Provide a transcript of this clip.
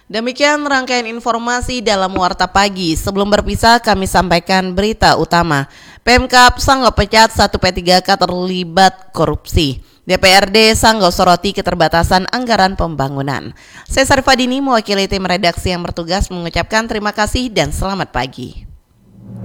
Demikian rangkaian informasi dalam Warta Pagi. Sebelum berpisah kami sampaikan berita utama. Pemkab Sanggau pecat 1 P3K terlibat korupsi. DPRD Sanggau soroti keterbatasan anggaran pembangunan. Saya Sarifadini mewakili tim redaksi yang bertugas mengucapkan terima kasih dan selamat pagi.